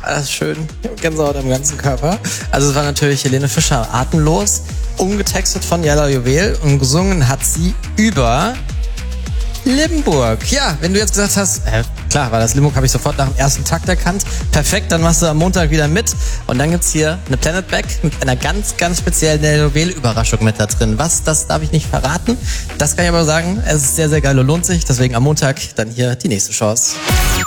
das ist schön. Gänsehaut am ganzen Körper. Also es war natürlich Helene Fischer, Atemlos, umgetextet von Jella Juwel und gesungen hat sie über Limburg. Ja, wenn du jetzt gesagt hast, klar, war das Limburg, habe ich sofort nach dem ersten Takt erkannt. Perfekt, dann machst du am Montag wieder mit. Und dann gibt's hier eine Planet Back mit einer ganz, ganz speziellen Juwel-Überraschung mit da drin. Was, das darf ich nicht verraten. Das kann ich aber sagen, es ist sehr, sehr geil und lohnt sich. Deswegen am Montag dann hier die nächste Chance.